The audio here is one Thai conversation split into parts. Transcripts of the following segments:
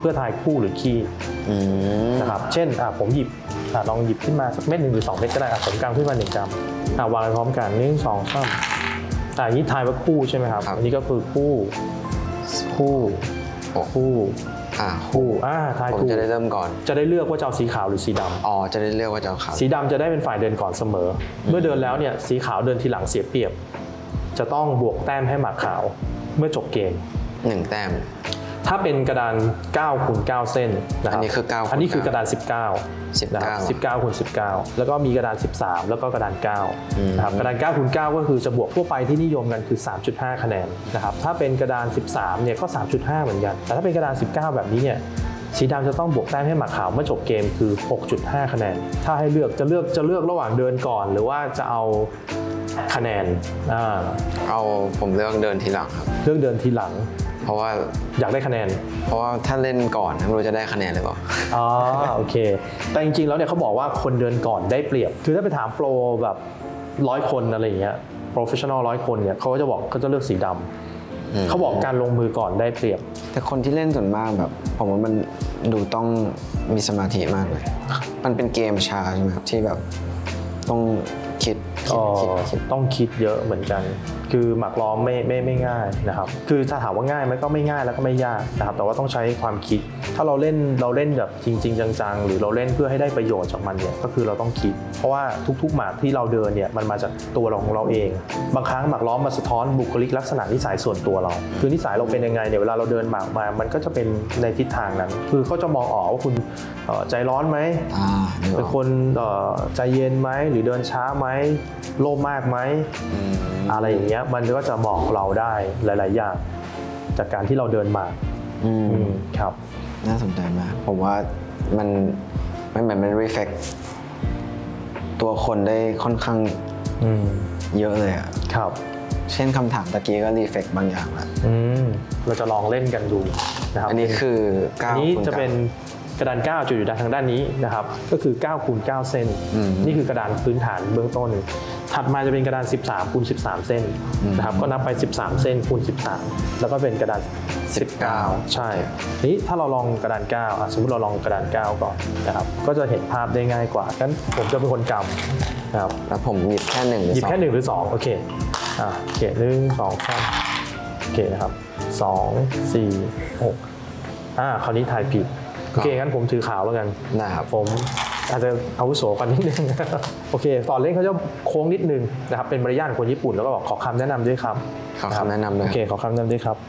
เพื่อทายคู่หรือคีย์นะครับเช่นผมหยิบลองหยิบขึ้นมาสักเม็ด1หรือ2เม็ดก็ได้ผมกางขึ้นมา1 กรัมวางพร้อมกัน1 2 3อันนี้ทายว่าคู่ใช่ไหมครับอันนี้ก็คือคู่ทายคู่จะได้เริ่มก่อนจะได้เลือกว่าจะเอาสีขาวหรือสีดำจะได้เลือกว่าจะเอาขาวสีดำจะได้เป็นฝ่ายเดินก่อนเสมอเมื่อเดินแล้วเนี่ยสีขาวเดินทีหลังเสียเปรียบจะต้องบวกแต้มให้หมากขาวเมื่อจบเกม 1 แต้มถ้าเป็นกระดาน9 คูณ 9 เส้นนะครับอันนี้คือ9 อันนี้คือกระดาน19นะครับ19 คูณ 19แล้วก็มีกระดาน13แล้วก็กระดาน9นะครับกระดาน9 คูณ 9ก็คือจะบวกทั่วไปที่นิยมกันคือ 3.5 คะแนนนะครับถ้าเป็นกระดาน13เนี่ยก็ 3.5 เหมือนกันแต่ถ้าเป็นกระดาน19แบบนี้เนี่ยสีดำจะต้องบวกแต้มให้หมากขาวเมื่อจบเกมคือ 6.5 คะแนนถ้าให้เลือกจะเลือกระหว่างเดินก่อนหรือว่าจะเอาคะแนนผมเลือกเดินทีหลังครับเลือกเดินทีหลังเพราะว่าอยากได้คะแนนเพราะว่าถ้าเล่นก่อนไม่รู้จะได้คะแนนหรือเปล่าโอเคแต่จริงๆแล้วเนี่ยเขาบอกว่าคนเดินก่อนได้เปรียบคือถ้าไปถามโปรแบบ100 คนอะไรอย่างเงี้ยโปรเฟชชั่นอล100 คนเนี่ยเขาก็จะบอกเขาจะเลือกสีดำเขาบอกการลงมือก่อนได้เปรียบแต่คนที่เล่นส่วนมากแบบผมว่ามันดูต้องมีสมาธิมากเลยมันเป็นเกมช้าใช่ไหมครับที่แบบต้องคิดต้องคิดเยอะเหมือนกันคือหมากล้อมไม่ง่ายนะครับคือถ้าถามว่าง่ายไหมก็ไม่ง่ายแล้วก็ไม่ยากนะครับแต่ว่าต้องใช้ความคิดถ้าเราเล่นแบบจริงจังๆหรือเราเล่นเพื่อให้ได้ประโยชน์จากมันเนี่ยก็คือเราต้องคิดเพราะว่าทุกๆหมากที่เราเดินเนี่ยมันมาจากตัวของเราเองบางครั้งหมากล้อมมาสะท้อนบุคลิกลักษณะนิสัยส่วนตัวเราคือนิสัยเราเป็นยังไงเนี่ยเวลาเราเดินหมากมามันก็จะเป็นในทิศทางนั้นคือเขาจะมองออกว่าคุณใจร้อนไหมเป็นคนใจเย็นไหมหรือเดินช้าไหมโลภมากไหมอะไรอย่างเงี้ยมันก็จะบอกเราได้หลายๆอย่างจากการที่เราเดินมาครับน่าสนใจมากผมว่ามันเหมือนมัน reflect ตัวคนได้ค่อนข้างเยอะเลยครับเช่นคำถามตะกี้ก็ reflect บางอย่างละเราจะลองเล่นกันดูนะครับอันนี้คือ 9นี้จะเป็นกระดาน9จุดอยู่ทางด้านนี้นะครับก็คือ9 คูณ 9 เส้นนี่คือกระดานพื้นฐานเบื้องต้นถัดมาจะเป็นกระดาน13 คูณ 13 เส้นนะครับก็นับไป13 เส้นคูณ 13แล้วก็เป็นกระดาน19ใช่นี้ถ้าเราลองกระดาน9สมมติเราลองกระดาน9ก่อนนะครับก็จะเห็นภาพได้ง่ายกว่างั้นผมจะเป็นคนกำนะครับแล้วผมหยิบแค่1หรือ2 หยิบแค่1หรือ2โอเคโอเค1 2 3โอเคนะครับ2 4 6คราวนี้ทายผิดโอเคงั้นผมถือขาวแล้วกันนะครับผมอาจจะอาวุโสกว่านิดนึงโอเคตอนเล่นเขาจะโค้งนิดนึงนะครับเป็นมารยาทของคนญี่ปุ่นแล้วก็บอกขอคำแนะนำด้วยครับขอคำแนะนำด้วยโอเคขอคำแนะนำด้วยครับ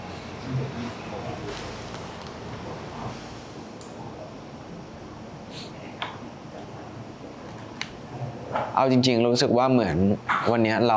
เอาจริงๆรู้สึกว่าเหมือนวันนี้เรา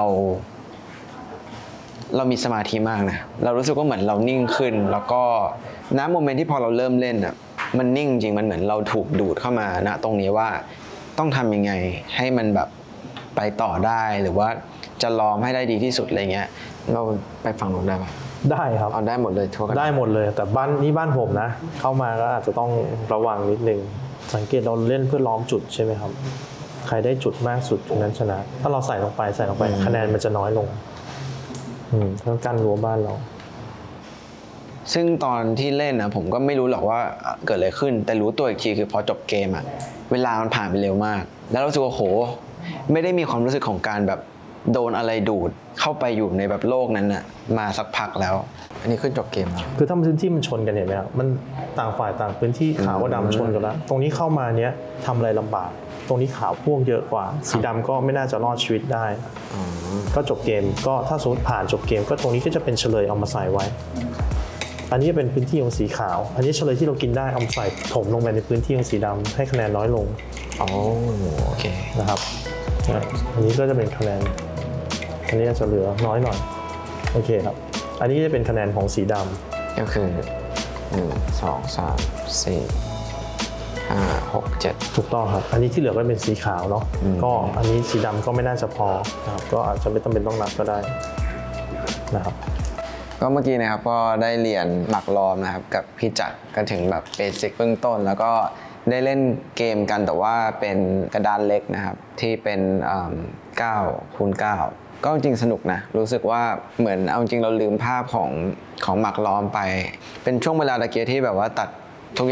มีสมาธิมากนะเรารู้สึกว่าเหมือนเรานิ่งขึ้นแล้วก็ณโมเมนต์ที่พอเราเริ่มเล่นมันนิ่งจริงมันเหมือนเราถูกดูดเข้ามาณตรงนี้ว่าต้องทำยังไงให้มันแบบไปต่อได้หรือว่าจะล้อมให้ได้ดีที่สุดอะไรเงี้ยเราไปฝั่งนู้นได้ปะได้ครับเอาได้หมดเลยทั่วกันได้หมดเลยแต่บ้านผมนะเข้ามาก็อาจจะต้องระวังนิดนึงสังเกตเราเล่นเพื่อล้อมจุดใช่ไหมครับใครได้จุดมากสุดคนนั้นชนะถ้าเราใส่ลงไปคะแนนมันจะน้อยลงต้องกั้นรั้วบ้านเราซึ่งตอนที่เล่นผมก็ไม่รู้หรอกว่าเกิดอะไรขึ้นแต่รู้ตัวอีกทีคือพอจบเกมเวลามันผ่านไปเร็วมากแล้วรู้สึกว่าโหไม่ได้มีความรู้สึกของการแบบโดนอะไรดูดเข้าไปอยู่ในแบบโลกนั้นมาสักพักแล้วอันนี้ขึ้นจบเกมแล้วคือถ้าพื้นที่มันชนกันเห็นไหมครับมันต่างฝ่ายต่างพื้นที่ขาวกับดำชนกันแล้วตรงนี้เข้ามาเนี้ยทำอะไรลำบากตรงนี้ขาวพ่วงเยอะกว่าสีดำก็ไม่น่าจะรอดชีวิตได้ก็จบเกมก็ถ้าสมมติผ่านจบเกมก็ตรงนี้ก็จะเป็นเฉลยเอามาใส่ไว้อันนี้เป็นพื้นที่ของสีขาวอันนี้เฉลยที่เรากินได้เอาใส่ถมลงไปในพื้นที่ของสีดำให้คะแนนน้อยลงโอเคนะครับอันนี้ก็จะเป็นคะแนนอันนี้จะเหลือน้อยหน่อยโอเคครับอันนี้จะเป็นคะแนนของสีดำก็คือ1 2 3 4 5 6 7 ถูกต้องครับอันนี้ที่เหลือก็เป็นสีขาวเนาะก็อันนี้สีดำก็ไม่น่าจะพอนะครับก็อาจจะไม่ต้องเป็นต้องนับก็ได้นะครับก็เมื่อกี้นะครับก็ได้เรียนหมากล้อมนะครับกับพี่จักรกันถึงแบบเบสิกเบื้องต้นแล้วก็ได้เล่นเกมกันแต่ว่าเป็นกระดานเล็กนะครับที่เป็น9 คูณ 9ก็จริงสนุกนะรู้สึกว่าเหมือนเอาจริงเราลืมภาพของหมากล้อมไปเป็นช่วงเวลาตะเกียที่แบบว่าตัด